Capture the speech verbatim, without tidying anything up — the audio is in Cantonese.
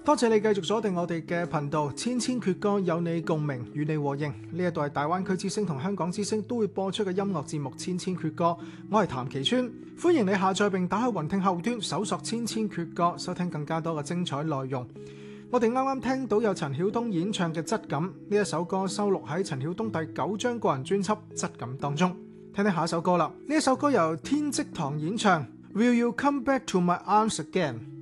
多謝你繼續鎖定我哋嘅頻道，千千闕歌有你共鳴，與你和應。呢一度係大灣區之聲同香港之聲都會播出嘅音樂節目《千千闕歌》，我係譚其川，歡迎你下載並打開雲聽後端搜索《千千闕歌》，收聽更加多嘅精彩內容。我哋啱啱聽到有陳曉東演唱嘅《質感》，呢一首歌收錄喺陳曉東第九張個人專輯《質感》當中。聽聽下一首歌啦，呢一首歌由天積堂演唱，《Will You Come Back to My Arms Again》。